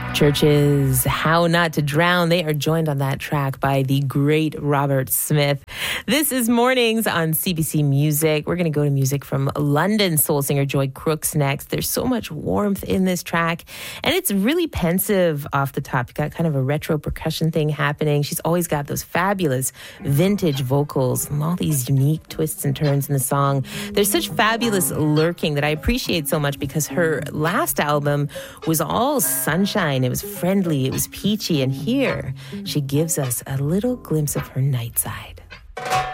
Churches, How Not to Drown. They are joined on that track by the great Robert Smith. This is Mornings on CBC Music. We're going to go to music from London soul singer Joy Crooks next. There's so much warmth in this track, and it's really pensive off the top. You got kind of a retro percussion thing happening. She's always got those fabulous vintage vocals and all these unique twists and turns in the song. There's such fabulous lurking that I appreciate so much because her last album was all sunshine. It was friendly, it was peachy, and here she gives us a little glimpse of her night side.